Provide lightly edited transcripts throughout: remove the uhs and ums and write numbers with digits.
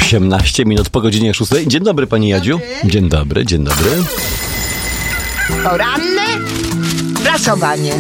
18 minut po godzinie 6. Dzień dobry, pani Jadziu. Dzień dobry, dzień dobry. Poranne prasowanie.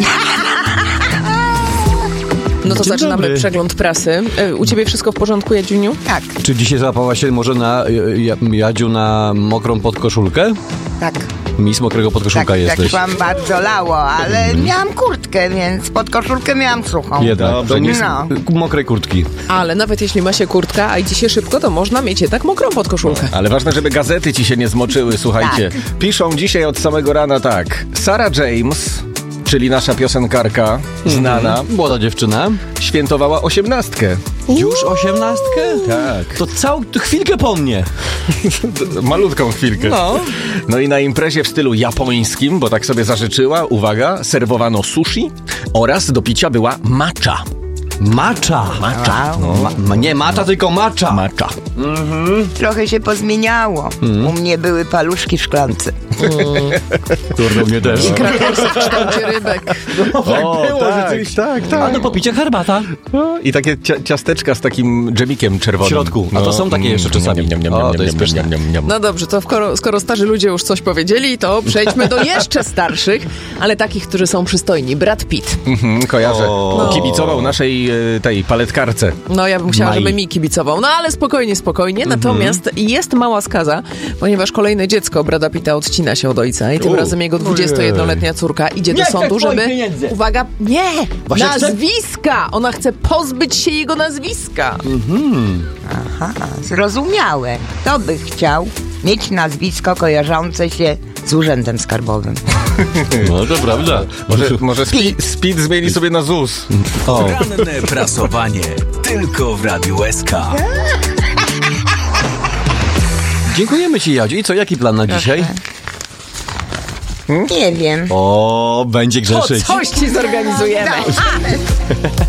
No to Dzień zaczynamy dobry. przegląd prasy. U ciebie wszystko w porządku, Jadziuniu? Tak, Czy dzisiaj załapała się może na Jadziu na mokrą podkoszulkę? tak. Miss mokrego podkoszulka Tak jesteś. wam bardzo lało, ale miałam kurtkę, więc pod koszulkę miałam suchą. Jednak. Dobrze, To nie- mokrej kurtki. Ale nawet jeśli ma się kurtka, a idzie się szybko, to można mieć jednak mokrą podkoszulkę. Ale ważne, żeby gazety ci się nie zmoczyły, słuchajcie. Piszą dzisiaj od samego rana tak. Sarah James, czyli nasza piosenkarka znana, Młoda dziewczyna. świętowała 18. Już 18? Tak. To całą chwilkę po mnie. Malutką chwilkę. No i na imprezie w stylu japońskim, bo tak sobie zażyczyła, uwaga, serwowano sushi oraz do picia była matcha. Macza. Nie macza, tylko macza. Matcha. Trochę się pozmieniało. U mnie były paluszki w szklance. Kurde, mnie też. Krakersy w kształcie rybek. O, tak. A do popicia herbata. I takie ciasteczka z takim dżemikiem czerwonym. W środku. A to są takie jeszcze czasami. O, to jest pyszne. No dobrze, to skoro starzy ludzie już coś powiedzieli, to przejdźmy do jeszcze starszych, ale takich, którzy są przystojni. Brad Pitt. Kojarzę. O. Kibicował naszej tej paletkarce. No ja bym chciała, Mai. żeby mi kibicował. No ale spokojnie. Natomiast jest mała skaza, ponieważ kolejne dziecko Brada Pitta odcina się od ojca i tym razem jego 21-letnia córka idzie do sądu, żeby... Uwaga, nie! Właśnie Nazwiska! Ona chce pozbyć się jego nazwiska. Aha, zrozumiałe. Kto by chciał mieć nazwisko kojarzące się z urzędem skarbowym? No to prawda. Może Speed zmieni sobie na ZUS. O. Ranne prasowanie. Tylko w Radiu SK. Dziękujemy ci, Jadziu. I co, jaki plan na dzisiaj? Nie wiem. O, będzie To grzeszyć. coś ci zorganizujemy.